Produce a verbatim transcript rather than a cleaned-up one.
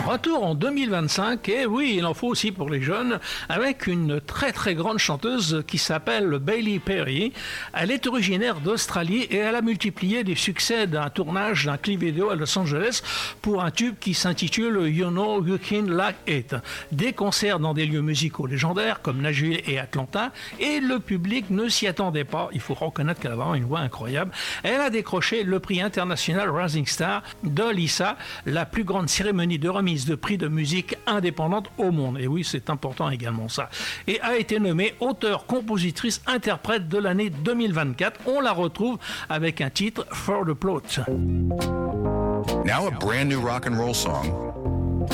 Retour en deux mille vingt-cinq, et oui, il en faut aussi pour les jeunes, avec une très très grande chanteuse qui s'appelle Bailey Perry. Elle est originaire d'Australie et elle a multiplié les succès d'un tournage d'un clip vidéo à Los Angeles pour un tube qui s'intitule You Know You Can Like It. Des concerts dans des lieux musicaux légendaires comme Nashville et Atlanta, et le public ne s'y attendait pas. Il faut reconnaître qu'elle a vraiment une voix incroyable. Elle a décroché le prix international Rising Star de l'I S A, la plus grande cérémonie de remise de prix de musique indépendante au monde. Et oui, c'est important également ça. Et a été nommée auteure, compositrice, interprète de l'année deux mille vingt-quatre. On la retrouve avec un titre For the Plot. Now a brand new rock and roll song